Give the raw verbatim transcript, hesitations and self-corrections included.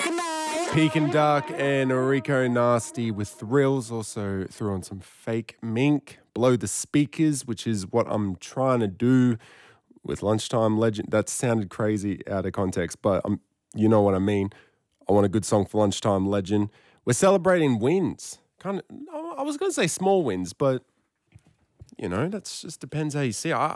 Peak and Dark and Rico Nasty with Thrills. Also threw on some Fake Mink, Blow the Speakers, which is what I'm trying to do with Lunchtime Legend. That sounded crazy out of context, but um, you know what I mean. I want a good song for Lunchtime Legend. We're celebrating wins. Kind of, I was going to say small wins, but you know, that just depends how you see it. I,